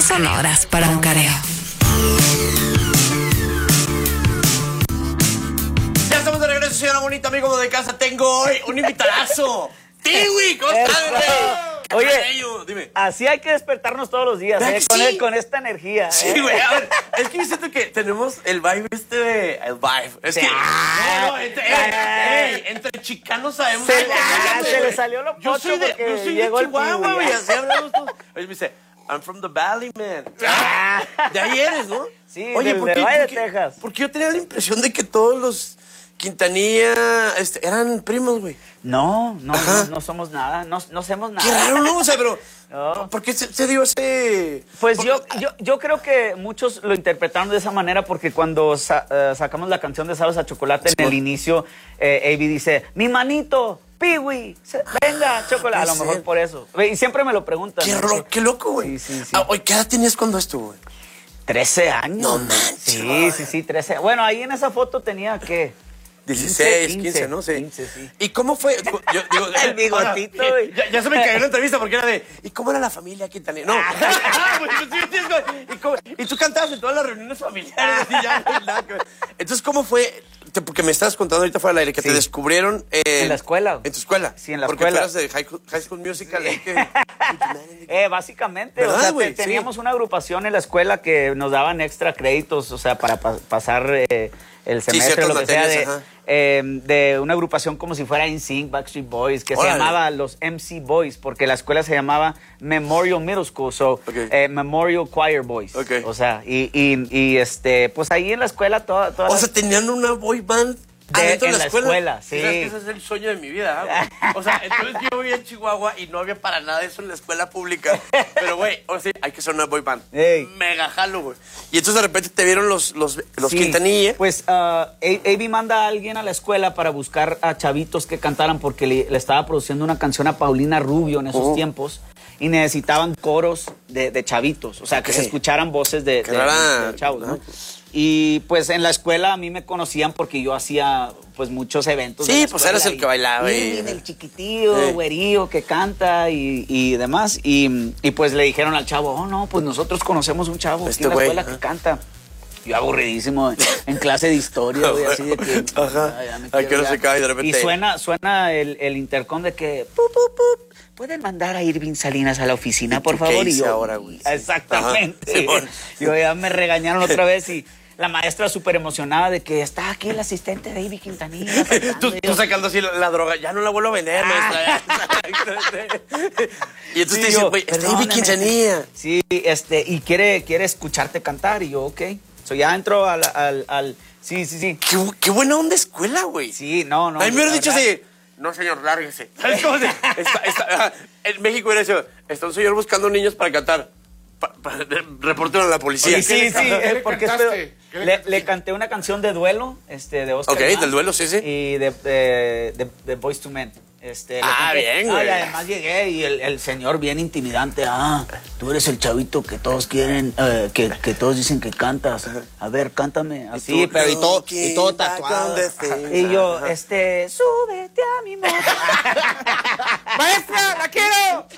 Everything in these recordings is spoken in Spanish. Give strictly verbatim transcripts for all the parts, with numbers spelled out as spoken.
sonoras para un careo. Ya estamos de regreso, señora bonita, amigo de casa. Tengo hoy un invitadazo. Tiwi, ¿cómo estás, bebé? Oye, dime. Así hay que despertarnos todos los días, ¿eh? Con, sí? el, con esta energía. Sí, ¿eh? güey, a ver, es que yo siento que tenemos el vibe este de... El vibe, es que... No, no, entre, ey, ey, entre chicanos sabemos... Se, que- ah, se le salió lo Yo pocho soy de, porque yo soy de llegó el Chihuahua, Tiwi. güey, así hablamos todos. Oye, me dice, I'm from the valley, man. Ah, de ahí eres, ¿no? Sí, Oye, del- ¿por del qué- Valle por de qué- Texas. Porque yo tenía la impresión de que todos los Quintanilla este, eran primos, güey. No, no, Ajá. no, no somos nada, no, no hacemos nada. Qué raro, ¿no? O sea, pero... No. ¿Por qué se, se dio ese...? Pues por- yo, yo, yo creo que muchos lo interpretaron de esa manera porque cuando sa- eh, sacamos la canción de Sabes a Chocolate, en el inicio, eh, A B dice, mi manito, Piwi, se- venga, chocolate. A lo puede mejor ser. por eso. Y siempre me lo preguntan. Qué, ¿no? ro- qué loco, güey. Sí, sí, sí. Ah, oye, ¿qué edad tenías cuando esto, güey? trece años. No manches, Sí, brother. sí, sí, trece. Bueno, ahí en esa foto tenía, ¿qué? dieciséis, quince, ¿no? Sí. quince, sí. ¿Y cómo fue? Yo, digo, El bigotito, ahora, güey. ya, ya se me cayó la entrevista porque era de, ¿y cómo era la familia Quintanilla? No. Ah, pues, sí, sí, sí, ¿Y, cómo- y tú cantabas en todas las reuniones familiares. Y ya, no hay nada que ver. Entonces, ¿cómo fue? Te- Porque me estabas contando ahorita fuera del aire que Sí. te descubrieron en, En la escuela. En tu escuela. Sí, en la porque escuela. Porque tú eras de High, High School Musical. es que- Eh, básicamente, ¿Verdad, o sea, güey? te- teníamos Sí. una agrupación en la escuela que nos daban extra créditos, o sea, para pa- pasar eh, el semestre, ciertas lo que sea, materias, de, ajá. eh, de una agrupación como si fuera N Sync, Backstreet Boys, que Órale. se llamaba los M C Boys, porque la escuela se llamaba Memorial Middle School, so, Ok. eh, Memorial Choir Boys. Ok. O sea, y, y, y, este, pues ahí en la escuela toda, toda O la- sea, tenían una boy band De- adentro de en la la escuela. escuela, sí. ¿Sabes que ese es el sueño de mi vida, ¿ah, güey? O sea, entonces yo vivía en Chihuahua y no había para nada eso en la escuela pública. Pero, güey, o sea, hay que ser una boy band. Ey. Mega jalo, güey. Y entonces de repente te vieron los, los, los Sí, Quintanilla. Pues uh, A B manda a alguien a la escuela para buscar a chavitos que cantaran porque le, le estaba produciendo una canción a Paulina Rubio en esos Ujú. tiempos y necesitaban coros de, de chavitos, o sea, que Ok. se escucharan voces de, Qué de- rara. de chavos, ¿no? Ajá. Y pues en la escuela a mí me conocían porque yo hacía pues muchos eventos. de Sí, la pues escuela eras el y- que bailaba y- y el chiquitillo, Sí. güerío que canta y, y demás. Y, y pues le dijeron al chavo, oh no, pues nosotros conocemos un chavo aquí Este en la güey, escuela ajá. que canta. Yo aburridísimo en clase de historia, güey, así de que... Ajá. ay, ya me Ay, quiero que no ya. se cae de repente. Y suena, suena el, el intercom de que... Pup, pup, pup, ¿pueden mandar a Irving Salinas a la oficina, por ¿Qué favor? hice Y yo, ahora, güey? Sí. exactamente. Ajá, Simón. Yo ya me regañaron otra vez y la maestra súper emocionada de que está aquí el asistente de Ivy Quintanilla. cantando. Tú, Y tú yo, sacando así la, la droga, ya no la vuelvo a vender, Ah. maestra. Y entonces Sí, te dicen, yo, güey, está Ivy perdóname. Quintanilla. Sí, este, y quiere, quiere escucharte cantar. Y yo, ok. So ya entro al, al, al- sí, sí, sí. Qué, qué buena onda escuela, güey. Sí, no, no. A mí me hubieras la dicho verdad. así, no señor, lárguese. ¿Sabes cómo se- está- está- ajá, en México hubiera dicho, está un señor buscando niños para cantar. Pa, pa, reportero a la policía. Sí, sí, le sí, can- qué eh, le porque es cantaste? pedo- ¿Qué le le, cantaste? le canté una canción de duelo, este, de Oscar. Ok, Wilde, del duelo, sí, sí. Y de, de, de, de Boyz two Men. Este, le Ah, canté. bien, Ah, güey. y además llegué y el, el señor bien intimidante. Ah, tú eres el chavito que todos quieren, eh, que, que todos dicen que cantas. A ver, cántame. Así, tú, pero y todo, looking y todo back tatuado. on the things. Y yo, Ajá. este, súbete a mi moto. ¡Maestra, la quiero!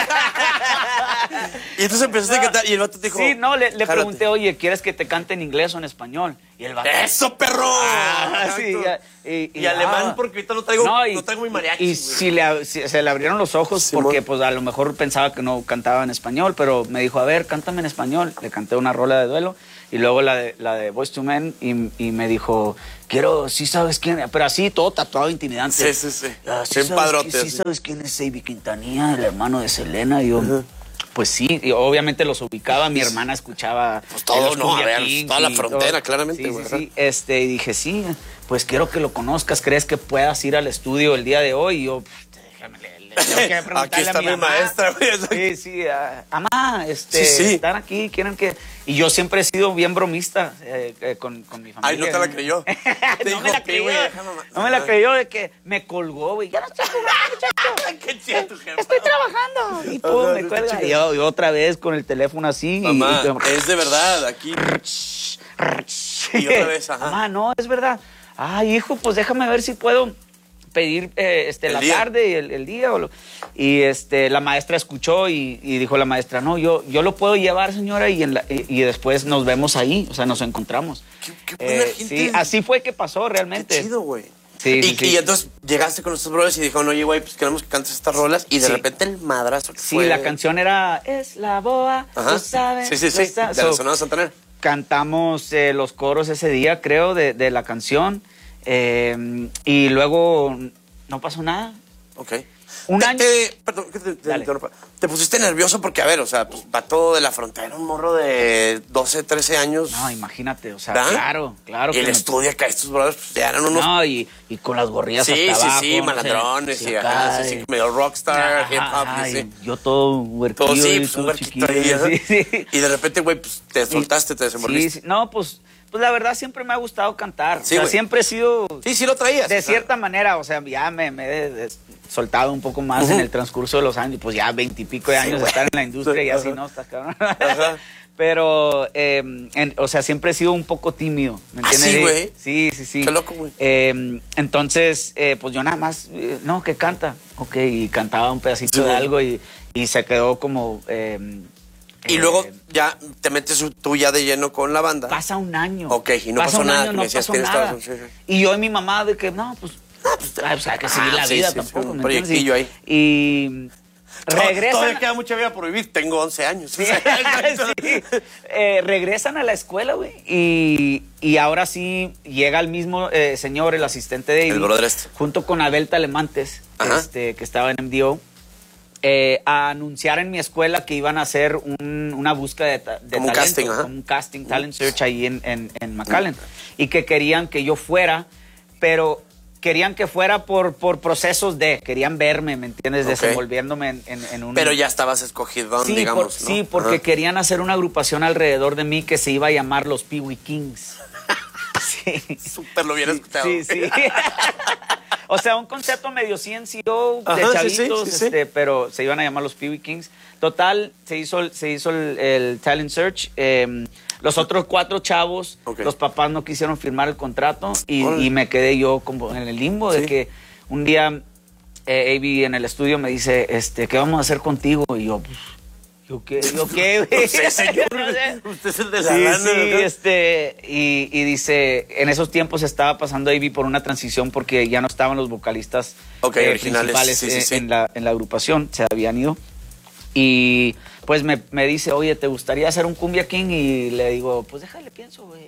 Y entonces empezaste a cantar y el vato te dijo... Sí, no, le, le "Jálate". pregunté, oye, ¿quieres que te cante en inglés o en español? Y el vato, ¡Eso, perro! Ah, sí, Exacto. y, Y alemán, ah, porque ahorita no traigo, no, y- traigo mi mariachi. Y güey. si le, ab- si- se le abrieron los ojos Simón. porque pues a lo mejor pensaba que no cantaba en español, pero me dijo, a ver, cántame en español. Le canté una rola de duelo y luego la de, la de Boyz two Men y, y me dijo, quiero, sí sabes quién, pero así todo tatuado intimidante. Sí, sí, sí. Ah, Bien sabes, padrote, sí así. sabes quién es Ivy Quintanilla, el hermano de Selena. Y yo, pues sí, y obviamente los ubicaba, mi hermana escuchaba. Pues todo, los ¿no? A Cumbia ver, Kings toda la y frontera, todo. claramente, Sí, güey, sí, ajá. sí. Este, y dije, sí, pues quiero que lo conozcas, ¿crees que puedas ir al estudio el día de hoy? Y yo, "Pff, déjame leer. Tengo que preguntarle Aquí está a mi mi mamá". maestra, güey. Sí, sí, ah, mamá, este, Sí, sí. están aquí, quieren que... Y yo siempre he sido bien bromista eh, eh, con, con mi familia. Ay, no te la creyó. Te no dijo, me la "Sí, creyó, güey, déjame ma-". no me la creyó de que me colgó, güey. Ya no estoy jugando, muchacho. Qué chido tu jefa. Estoy trabajando. Y pum, Ajá, me está cuelga. chido. Y yo, yo otra vez con el teléfono así. y- Mamá, y, es de verdad, aquí. Y otra vez, ajá. Mamá, no, es verdad. Ay, hijo, pues déjame ver si puedo pedir eh, este, el la día. tarde y el, el día. O lo, y este, la maestra escuchó y, y dijo la maestra, no, yo, yo lo puedo llevar, señora, y, en la, y, y después nos vemos ahí, o sea, nos encontramos. Qué, qué buena Eh, gente. sí, así fue que pasó realmente. Qué chido, güey. Sí, y, sí, sí. y entonces llegaste con estos brothers y dijeron, oye, güey, pues queremos que cantes estas rolas. Y de Sí. repente el madrazo que Sí, fue. la canción era Es la boa, Ajá. lo saben. Sí, sí, lo sí. sa- De So, la Sonora Santanera. cantamos eh, los coros ese día, creo, de, de la canción. eh, y luego no pasó nada. Ok. Un te, año- te- perdón, que te, te Dale. interrumpa. Te pusiste nervioso porque, a ver, o sea, pues, va todo de la frontera, un morro de doce, trece años. No, imagínate, o sea, ¿verdad? claro, claro. Y el que me- estudio acá, estos brothers, pues ya eran unos. No, y, y con las gorrillas sí, hasta sí, abajo. sí, no sé, malandrones sí, y acá, ajá, sí, y- sí, medio rockstar, Ajá, hip hop, ajá, y y así. yo todo huerquillo Todo sí, y pues un todo barquito chiquillo, ahí, ajá. sí, sí. Y de repente, güey, pues te soltaste, te Sí, desenvolviste. sí, no, pues, pues la verdad siempre me ha gustado cantar. Sí, o sea, güey. siempre he sido Sí, sí lo traías. de o sea. cierta manera, o sea, ya me, me he de- de- soltado un poco más Ujú. en el transcurso de los años, pues ya veintipico de Sí, años de güey. estar en la industria y así Ajá. no, está cabrón. Ajá. Pero, eh, en- o sea, siempre he sido un poco tímido, ¿me ¿Ah, entiendes? sí, güey? Sí, sí, sí. Qué loco, güey. Eh, entonces, eh, pues yo nada más, eh, no, que canta, ok, y cantaba un pedacito Sí, de güey. algo y, y se quedó como... eh, Y eh, luego ya te metes tú ya de lleno con la banda. Pasa un año. Ok, y no Pasa pasó un nada, año, que no me decías, pasó tienes nada. razón, sí, sí. Y yo y mi mamá de que, no, pues, ay, pues hay que seguir Ah, la sí, vida sí, sí, tampoco. un ¿me entiendes? proyectillo ahí. Y Todavía regresan. queda mucha vida por vivir. Tengo once años. Sí, sí. Eh, regresan a la escuela, güey. Y, y ahora sí llega el mismo eh, señor, el asistente de El Avi, brother este. junto con Abel Telemantes, Ajá. este, que estaba en M D O, eh, a anunciar en mi escuela que iban a hacer un- una búsqueda de, ta- de Como un talento, casting, ajá. como un casting, talent search ahí en, en, en McAllen. Y que querían que yo fuera, pero querían que fuera por, por procesos de, querían verme, ¿me entiendes? Ok. Desenvolviéndome en, en, en un... Pero ya estabas escogido, Sí, digamos, por- ¿no? sí, porque Ajá. querían hacer una agrupación alrededor de mí que se iba a llamar los Pee Wee Kings. Sí. Súper lo hubiera escuchado. Sí, sí. O sea, un concepto medio C N C O de Ajá, sí, sí, chavitos, sí, sí. este, pero se iban a llamar los Pee Wee Kings. Total, se hizo, el- se hizo el, el talent search. eh, los otros cuatro chavos, Ok. los papás no quisieron firmar el contrato y, Órale. y me quedé yo como en el limbo de Sí. que un día eh, Avi en el estudio me dice, este, ¿qué vamos a hacer contigo? Y yo, pues, ¿yo qué? ¿Yo qué, güey? No sé, señor. No sé. Usted es el de la Sí, lana, sí, ¿no? este, y, y dice, en esos tiempos estaba pasando Avi por una transición porque ya no estaban los vocalistas Ok, eh, originales, principales sí, sí, eh, sí. En, la, en la agrupación, se habían ido. Y pues me, me dice, oye, ¿te gustaría hacer un Cumbia King? Y le digo, pues déjale, pienso, güey.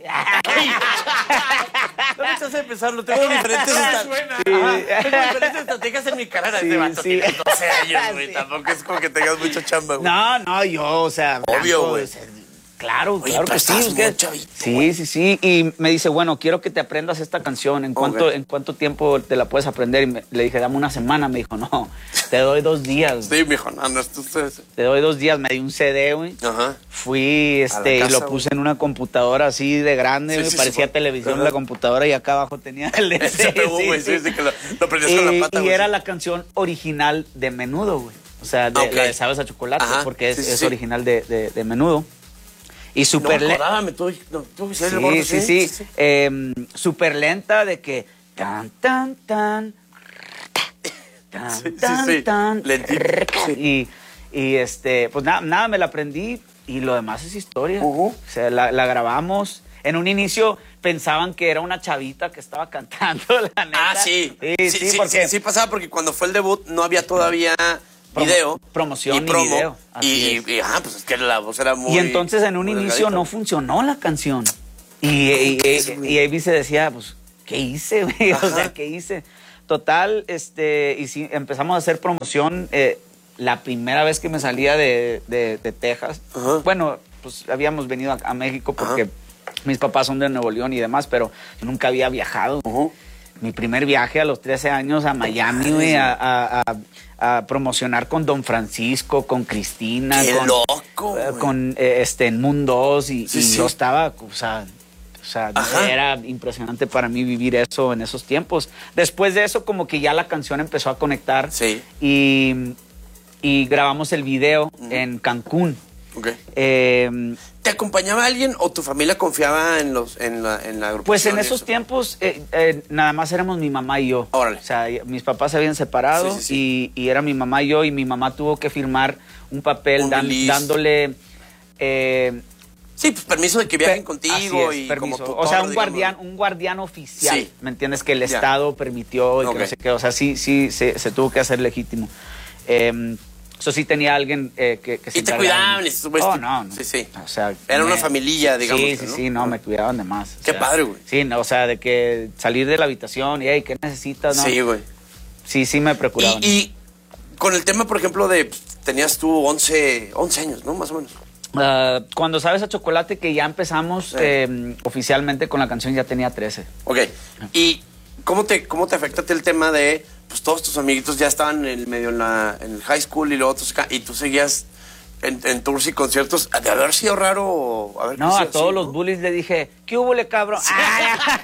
No me echas a pensarlo, tengo diferentes, esta- Suena. Ajá, tengo diferentes estrategias en mi carrera. Sí, este vato sí. tiene doce años, güey. Sí. Tampoco es como que tengas mucha chamba, güey. No, no, yo, o sea, Obvio, blanco, güey. o sea, claro, Oye, claro pero que sí. estás es que- muy chavito, sí, güey. sí, sí. Y me dice, bueno, quiero que te aprendas esta canción. ¿En cuánto, Ok. ¿en cuánto tiempo te la puedes aprender? Y me- le dije, dame una semana. Me dijo, no, te doy dos días. Sí, mijo, no, no, esto es... Te doy dos días. Me di un C D, güey. Ajá. Fui este, casa, y lo puse en una computadora así de grande, Sí, güey, sí, parecía sí, televisión ajá. la computadora y acá abajo tenía el El C P U, güey, sí, sí, que lo, lo prendías con la Y- pata, y güey. era la canción original de Menudo, güey. O sea, de, Ok. la de Sabes a Chocolate, Ajá, porque es, sí, sí, es sí. original de, de- de Menudo. Y No súper me le- acordaba, me tuve, no, tuve que ser Sí, el gordo, sí, sí. Eh, súper lenta de que tan, tan, tan, tan, Sí, sí, tan, sí. tan, Lentito, sí. y, y este, pues nada, nada, me la aprendí y lo demás es historia. Ujú. O sea, la, la grabamos. En un inicio pensaban que era una chavita que estaba cantando, la neta. Ah, sí. Sí, sí, sí, porque sí, sí pasaba porque cuando fue el debut no había todavía Promo- video. promoción y ni promo. video, así Y, es. y, ajá, pues es que la voz era muy... Y entonces en un muy inicio delgadita. no funcionó la canción. Y, y, crees, y, güey? y Avi se decía, pues, ¿qué hice, güey? O Ajá. sea, ¿qué hice? Total, este, y sí, empezamos a hacer promoción eh, la primera vez que me salía de, de, de Texas. Ajá. Bueno, pues habíamos venido a, a México porque Ajá. mis papás son de Nuevo León y demás, pero yo nunca había viajado. Ujú. Mi primer viaje a los trece años a Miami, güey, a, a- a- a promocionar con Don Francisco, con Cristina, ¡Qué con, loco, eh, güey! con eh, este, en Moon dos y, Sí, y sí. yo estaba, o sea, o sea, Ajá. era impresionante para mí vivir eso en esos tiempos. Después de eso, como que ya la canción empezó a conectar Sí. y, y grabamos el video en Cancún. Ok. Eh, ¿Te acompañaba alguien o tu familia confiaba en los en la, en la agrupación? Pues en y esos eso? tiempos eh, eh, nada más éramos mi mamá y yo. Órale. O sea, mis papás se habían separado Sí, sí, sí. Y, y era mi mamá y yo, y mi mamá tuvo que firmar un papel Un dan- release. dándole... eh, Sí, pues permiso de que viajen Pe- contigo así es, y permiso. como O sea, tutor, un digamos. guardián, un guardián oficial, Sí. ¿me entiendes? Que el Ya. Estado permitió y Ok. que no sé qué. O sea, sí, sí, se, se tuvo que hacer legítimo. Eh, eso sí tenía alguien eh, que, que se Y te encargaba. cuidaban y se sube- Oh, no, no. Sí, sí. O sea, Era una me- familia, digamos, Sí, sí, ¿no? sí, no, me cuidaban de más. o Qué sea, padre, güey. Sí, no, o sea, de que salir de la habitación y, hey, ¿qué necesitas? No, Sí, güey. sí, sí me procuraban. Y, y con el tema, por ejemplo, de pues, tenías tú once, once años, ¿no? Más o menos. Ah, cuando sabes a Chocolate, que ya empezamos Sí. eh, oficialmente con la canción, ya tenía trece. Ok. ¿Y cómo te, cómo te afecta a ti el tema de, pues todos tus amiguitos ya estaban en el medio en, la, en el high school y luego otros acá, y tú seguías en, en tours y conciertos? De haber sido raro haber No, crecido a todos así, los ¿no? bullies le dije, ¿qué hubo, le cabrón? Ah,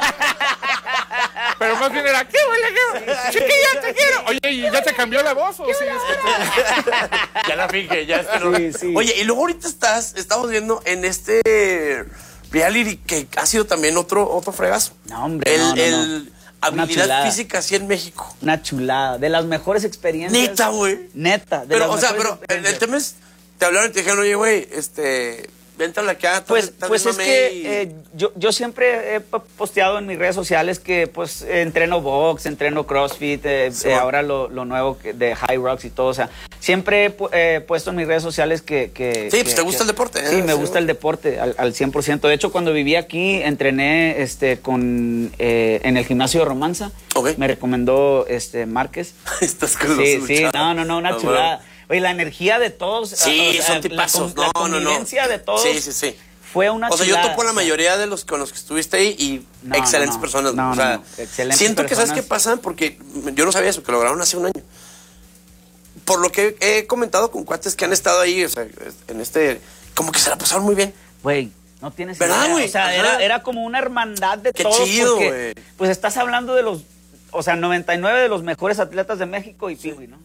Pero más bien era, ¿qué huele, qué? Chiquilla, te quiero. Oye, ¿y ya te cambió la voz o sí? Es que te- Ya la fijé, ya es que no. Sí, sí. Oye, y luego ahorita estás, estamos viendo en este reality que ha sido también otro, otro fregazo. No, hombre, El, no, no, el no. Una habilidad chulada. física así en México. Una chulada, de las mejores experiencias. Neta, güey. Neta, de Pero, las o sea, mejores pero el, el experiencias. tema es, te hablaron y te dijeron, oye, güey, este, véntale acá. Pues, tal- tal pues vez es mame que y- eh, yo, yo siempre he po- posteado en mis redes sociales que pues eh, entreno box, entreno CrossFit, eh, Sí, eh, bueno. ahora lo, lo nuevo que- de High Rocks y todo. O sea, siempre he pu- eh, puesto en mis redes sociales que... que Sí, que- pues te gusta que- el deporte, ¿eh? Sí, me Sí, gusta el deporte al, al cien por ciento. De hecho, cuando viví aquí, entrené este, con, eh, en el gimnasio de Romanza. Ok. Me recomendó este, Márquez. Estás con los Sí, sí, luchadores. no, no, no, una Ah, chulada. bueno. Oye, la energía de todos. Sí, o sea, son la tipazos. con- La, No, no, no. convivencia de todos. Sí, sí, sí. Fue una O sea, yo chulada. topo la O sea, mayoría de los con los que estuviste ahí y No, excelentes no, no. personas. No, o sea, no, no. Excelentes siento que sabes personas. qué pasa porque yo no sabía eso, que lo grabaron hace un año. Por lo que he comentado con cuates que han estado ahí, o sea, en este, como que se la pasaron muy bien. Güey, no tienes ¿Verdad, idea. güey? O sea, Ajá. era, era como una hermandad de Qué todos. chido, porque, güey. pues estás hablando de los, o sea, noventa y nueve de los mejores atletas de México y Piwi, ¿no?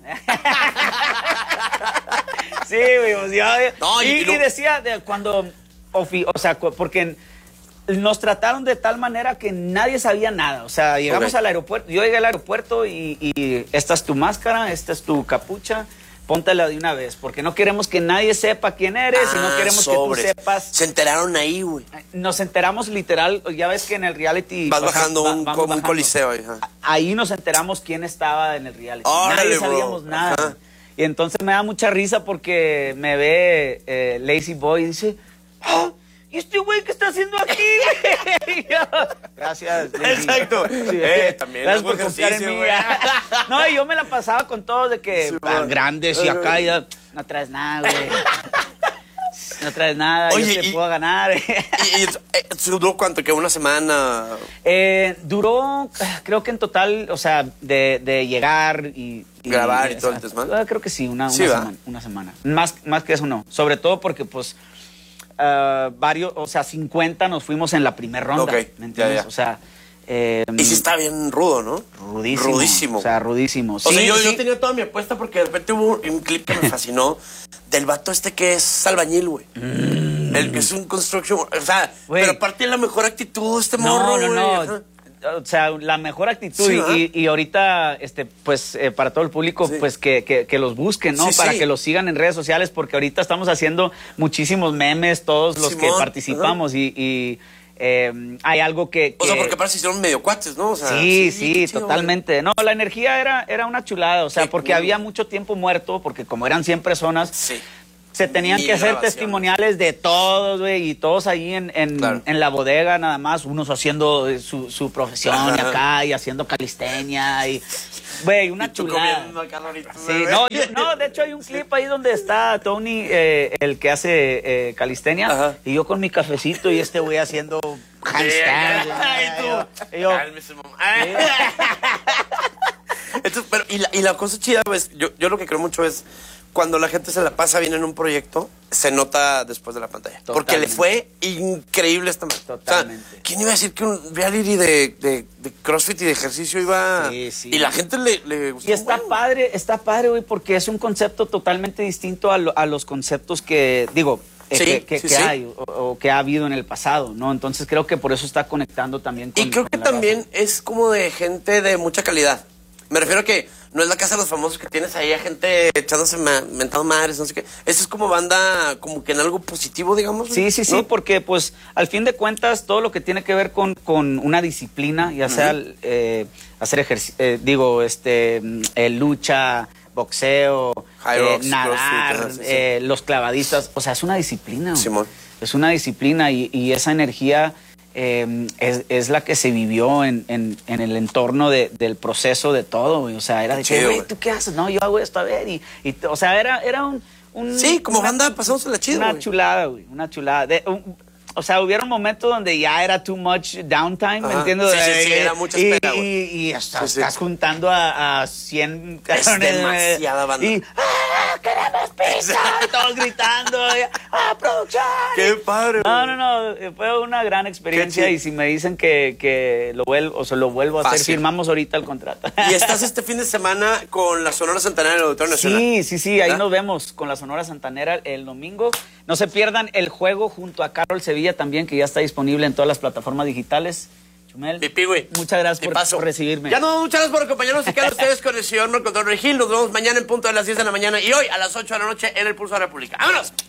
Sí, güey, pues yo- No, y- y, y y lo- decía de cuando, ofi- o sea, cu- porque nos trataron de tal manera que nadie sabía nada. O sea, llegamos Ok. al aeropuerto, yo llegué al aeropuerto y, y esta es tu máscara, esta es tu capucha, póntela de una vez, porque no queremos que nadie sepa quién eres y no Ah, queremos sobres. que tú sepas. Se enteraron ahí, güey. Nos enteramos literal, ya ves que en el reality... Vas o sea, bajando va- un, vamos como un bajando. coliseo ahí. ajá. Ahí nos enteramos quién estaba en el reality. Órale, Nadie bro. sabíamos nada. Ajá. Y entonces me da mucha risa porque me ve eh, Lazy Boy y dice, "Ah, ¿y este güey qué está haciendo aquí?" Y yo, gracias, Lazy. Exacto. Eh, también Gracias hago por confiar en ejercicio, mí. güey. No, y yo me la pasaba con todos de que Sí, ah, güey. grandes y acá y ya, no traes nada, güey. No traes nada, Oye, yo te y- puedo ganar. ¿Y, y eh, duró cuánto? ¿Que una semana? Eh, duró, creo que en total, o sea, de, de llegar y, y- Grabar y o todo sea, el desmán. ah, creo que sí, una, Sí, una ¿va? semana, una semana. Más, más que eso no. Sobre todo porque, pues, ah, varios, o sea, cincuenta nos fuimos en la primera ronda. Ok, ¿Me entiendes? ya, ya. O sea, eh, Y sí está bien rudo, ¿no? rudísimo. Rudísimo. O sea, rudísimo. O sea, Sí, yo, yo sí. tenía toda mi apuesta porque de repente hubo un clip que me fascinó del vato este que es albañil, güey. El que es un construction. O sea, Güey. pero aparte la mejor actitud de este No, morro, no, güey. no. ajá. O sea, la mejor actitud. Sí, y- ¿verdad? y, y ahorita, este, pues, eh, para todo el público, Sí. pues, que, que, que los busquen, ¿no? Sí, Para sí. que los sigan en redes sociales, porque ahorita estamos haciendo muchísimos memes, todos los que Simón, participamos, y, y, eh, hay algo que... O sea, que- porque parece que hicieron medio cuates, ¿no? O sea, Sí, sí, qué chido, totalmente. No, la energía era, era una chulada, o sea, Qué porque cool. había mucho tiempo muerto, porque como eran cien personas, güey. Sí. se tenían Mil que hacer grabaciones. testimoniales de todos, güey, y todos ahí en, en, Claro. en la bodega nada más, unos haciendo eh, su, su profesión y Ajá. acá, y haciendo calistenia, y, güey, una Y tú chulada. comiendo acá ahorita, Sí, güey. no, yo- no, de hecho hay un clip ahí donde está Tony, eh, el que hace eh, calistenia, Ajá. y yo con mi cafecito y este güey haciendo handstand. Ay, tú. Y yo, Cálmese, mamá. Entonces, pero, y la, y la cosa chida, pues, yo, yo lo que creo mucho es cuando la gente se la pasa bien en un proyecto, se nota después de la pantalla. Porque le Totalmente. fue increíble esta madre. Totalmente. O sea, ¿quién iba a decir que un reality de, de, de CrossFit y de ejercicio iba... Sí, sí. Y la gente le, le gustó. Y está bueno. padre, está padre, güey, porque es un concepto totalmente distinto a, lo- a los conceptos que, digo, eh, Sí, que, que- sí, que sí. hay o, o que ha habido en el pasado, ¿no? Entonces creo que por eso está conectando también con Y creo con que la raza. también es como de gente de mucha calidad. Me refiero a que no es la casa de los famosos que tienes ahí a gente echándose ma- mentado madres, no sé qué. Esto es como banda, como que en algo positivo, digamos. Sí, sí, sí, ¿no? porque pues al fin de cuentas todo lo que tiene que ver con, con una disciplina, ya sea eh, hacer ejercicio, digo, este, mm, eh, lucha, boxeo, High eh, rocks, nadar, crossfit, sí, sí. eh, los clavadistas, o sea, es una disciplina. güey. Simón. Es una disciplina y, y esa energía eh, es, es la que se vivió en, en, en el entorno de- del proceso de todo, güey. O sea, era de que, Chido, güey, güey. ¿tú qué haces? No, yo hago esto, a ver, y, y o sea, era, era un... un- Sí, como una- banda pasándosela chido, Una güey. chulada, güey, una chulada. De- un- o sea, hubieron momentos donde ya era too much downtime, ¿me Ajá. entiendes? Sí, sí, sí, Eh, era mucha y, espera, güey. y, y estás, Sí, sí. estás juntando a, a cien cabrones, demasiada eh, banda. Y, ¡ah, queremos pizza! Y todos gritando, y, ¡ah, producción! ¡Qué padre, No, güey! no, no, eh, fue una gran experiencia Qué chido. y si me dicen que, que lo vuelvo, o sea, lo vuelvo a hacer, Fácil. firmamos ahorita el contrato. Y estás este fin de semana con la Sonora Santanera en el Auditorio Nacional. Sí, sí, sí, ahí ¿Ah? nos vemos con la Sonora Santanera el domingo. No se pierdan el juego junto a Carol Sevilla también, que ya está disponible en todas las plataformas digitales. Chumel, Pipi, güey. muchas gracias por, Tipazo. por recibirme. Ya no, muchas gracias por acompañarnos y quedan ustedes con el señor Marco Antonio Regil. Nos vemos mañana en punto de las diez de la mañana y hoy a las ocho de la noche en el Pulso de la República. ¡Vámonos!